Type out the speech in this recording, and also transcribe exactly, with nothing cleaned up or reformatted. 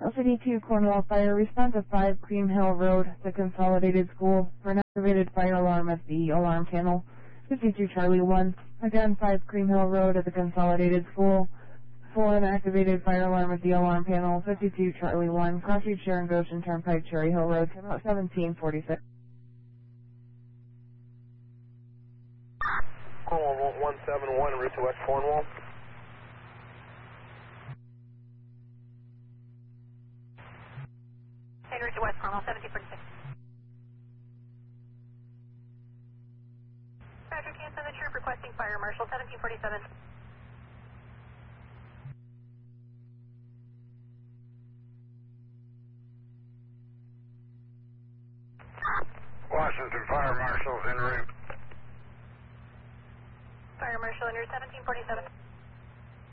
L C D two Cornwall Fire, respond to five Cream Hill Road, the Consolidated School, for an activated fire alarm at the alarm panel. fifty-two Charlie one. Again, five Cream Hill Road at the Consolidated School, for an activated fire alarm at the alarm panel. fifty-two Charlie one. Crossing Sharon Goshen Turnpike, Cherry Hill Road, about seventeen forty-six. Cornwall one seven one, route to West Cornwall. Route to West Cornwall, seventeen forty-six. Roger, can you send the troop requesting fire marshal, seventeen forty-seven. Washington Fire Marshal's en route. Fire marshal en route, seventeen forty-seven.